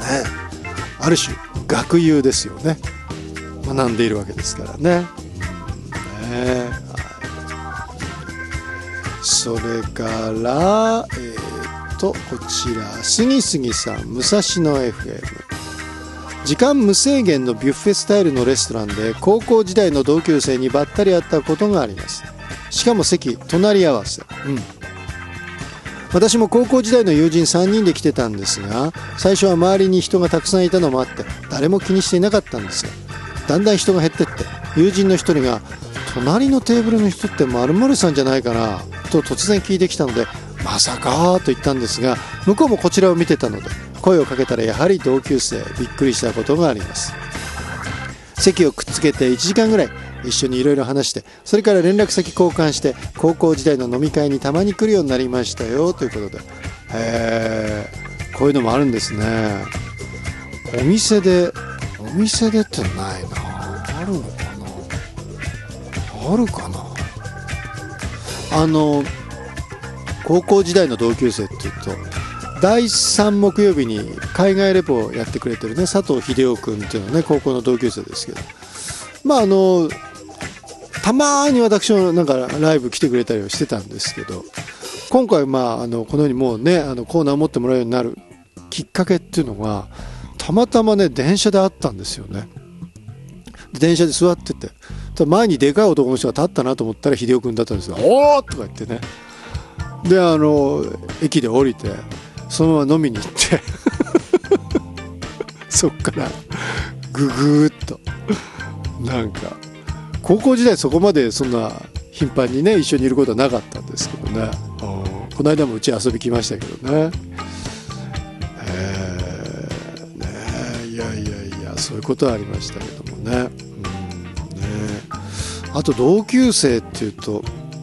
ある種学友ですよね。学んでいるわけですからね。それからこちらすぎすぎさん、武蔵野 FM。時間無制限のビュッフェスタイルのレストランで高校時代の同級生にばったり会ったことがあります。しかも席隣り合わせ。私も高校時代の友人3人で来てたんですが、最初は周りに人がたくさんいたのもあって誰も気にしていなかったんですが、だんだん人が減ってって、友人の一人が隣のテーブルの人って〇〇さんじゃないかなと突然聞いてきたので、まさかと言ったんですが、向こうもこちらを見てたので声をかけたらやはり同級生。びっくりしたことがあります。席をくっつけて1時間ぐらい一緒にいろいろ話して、それから連絡先交換して、高校時代の飲み会にたまに来るようになりましたよということで、こういうのもあるんですね。お店でってないな。あるのかな。あるかな。高校時代の同級生っていうと、第3木曜日に海外レポをやってくれてるね、佐藤秀夫君っていうのはね、高校の同級生ですけど、たまに私のなんかライブ来てくれたりはしてたんですけど、今回このようにもうねコーナーを持ってもらうようになるきっかけっていうのが、たまたまね電車で会ったんですよね。電車で座ってて、前にでかい男の人が立ったなと思ったら秀夫君だったんですよ。おーとか言ってね。で駅で降りてそのまま飲みに行ってそっからググーっと、なんか高校時代そこまでそんな頻繁にね一緒にいることはなかったんですけどね。この間もうち遊び来ましたけどね。いやそういうことはありましたけどもね。あと同級生っていうと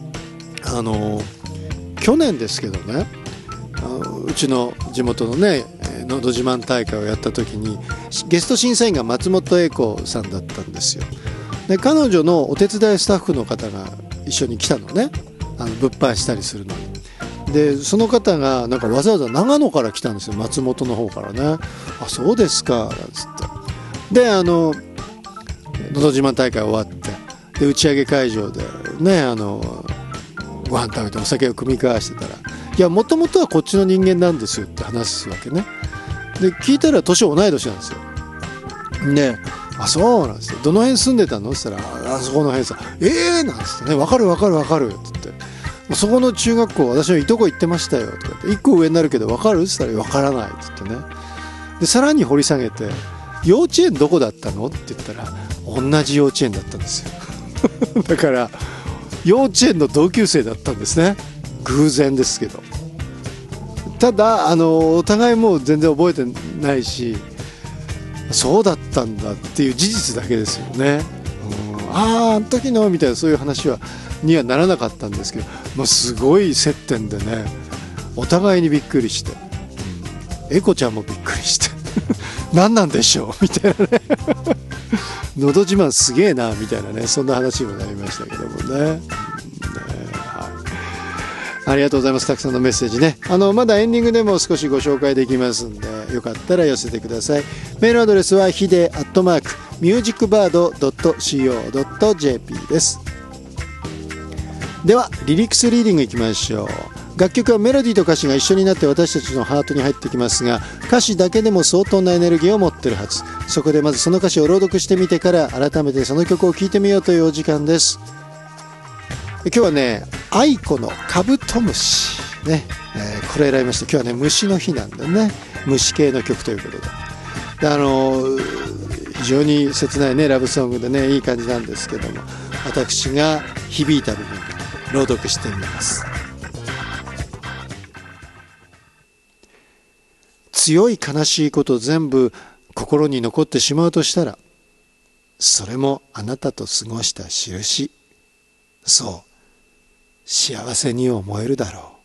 去年ですけどね、うちの地元のねのど自慢大会をやった時にゲスト審査員が松本英子さんだったんですよ。で彼女のお手伝いスタッフの方が一緒に来たのね、物販したりするのに。でその方がなんかわざわざ長野から来たんですよ、松本の方からね。あ、そうですかなんつって。でのど自慢大会終わって、で打ち上げ会場でねご飯食べてお酒を酌み交わしてたら、いやもともとはこっちの人間なんですよって話すわけね。で聞いたら年同い年なんですよ。であ、そうなんですよ。どの辺住んでたのって言ったら、あそこの辺さ。なんですね。分かるって言って、そこの中学校私のいとこ行ってましたよとか言って、1個上になるけど分かるって言ったら分からないって言ってね。でさらに掘り下げて、幼稚園どこだったのって言ったら同じ幼稚園だったんですよだから幼稚園の同級生だったんですね。偶然ですけど。ただお互いもう全然覚えてないし、そうだったんだっていう事実だけですよね。あの時のみたいな、そういう話にはならなかったんですけど、すごい接点でね、お互いにびっくりして、エコちゃんもびっくりして何なんでしょうみたいなねのど自慢すげえなみたいなね、そんな話にもなりましたけどもね。ありがとうございます。たくさんのメッセージね。まだエンディングでも少しご紹介できますんで、よかったら寄せてください。メールアドレスはhide@musicbird.co.jp です。ではリリックスリーディングいきましょう。楽曲はメロディーと歌詞が一緒になって私たちのハートに入ってきますが、歌詞だけでも相当なエネルギーを持ってるはず。そこでまずその歌詞を朗読してみてから改めてその曲を聴いてみようというお時間です。今日はね、愛子のカブトムシね、これ選びました。今日はね虫の日なんでね、虫系の曲ということで、非常に切ないねラブソングでね、いい感じなんですけども、私が響いた部分朗読してみます。強い悲しいこと全部心に残ってしまうとしたら、それもあなたと過ごした印。そう、幸せに思えるだろう。